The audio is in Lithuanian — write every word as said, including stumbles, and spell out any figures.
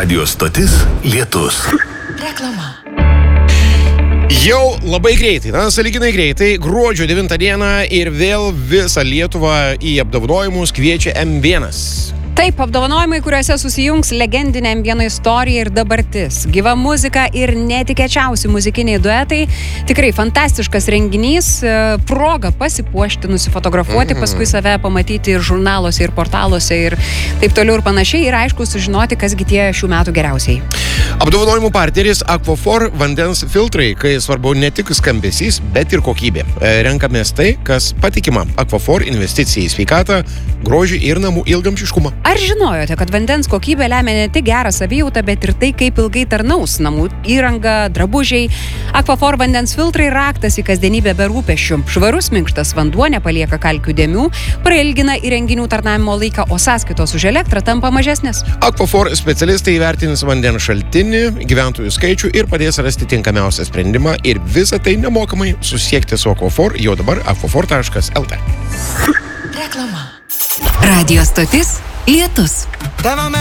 Radio stotis Lietus. Reklama. Jau labai greitai, na, sąlyginai greitai, gruodžio devintą dieną ir vėl visą Lietuvą į apdovanojimus kviečia M vienas. Taip, apdovanojimai, kuriuose susijungs legendinė M vienas istorija ir dabartis, gyva muzika ir netikėčiausi muzikiniai duetai. Tikrai fantastiškas renginys, proga pasipuošti, nusifotografuoti, mm. paskui save pamatyti ir žurnaluose, ir portaluose, ir taip toliau ir panašiai, ir aišku, sužinoti, kasgi tie šių metų geriausiai. Apdovanojimų partneris Aquaphor vandens filtrai, kai svarbu ne tik skambesys, bet ir kokybė. Renkamės tai, kas patikima. Aquaphor investicija į sveikatą, grožį ir namų ilgamžiškumą. Ar žinojote, kad vandens kokybė lemia ne tik gerą savijautą, bet ir tai, kaip ilgai tarnaus namų įranga, drabužiai? Aquaphor vandens filtrai raktas į kasdienybę be rūpesčių. Švarus minkštas vanduo nepalieka kalkių dėmių, prailgina įrenginių tarnavimo laiką, o sąskaitos už elektrą tampa mažesnės. Aquaphor specialistai įvertins vandens šaltinį, gyventojų skaičių ir padės rasti tinkamiausią sprendimą, ir visą tai nemokamai. Susiekti su Aquaphor jau dabar aquaphor taškas el t. Reklama. Radio stotis Lietus.